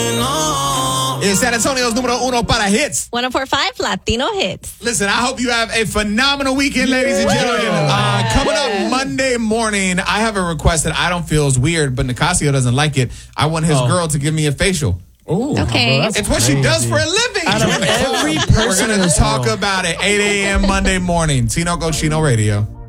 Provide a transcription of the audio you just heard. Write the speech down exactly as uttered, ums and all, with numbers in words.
It's San Antonio's numero uno para hits. one oh four point five Latino Hits. Listen, I hope you have a phenomenal weekend, ladies and gentlemen. Uh, coming up Monday morning, I have a request that I don't feel is weird, but Nicasio doesn't like it. I want his oh. girl to give me a facial. Ooh, okay. well, it's what crazy. she does for a living. Out of every person We're going to talk about it eight a.m. Monday morning. Tino Cochino Radio.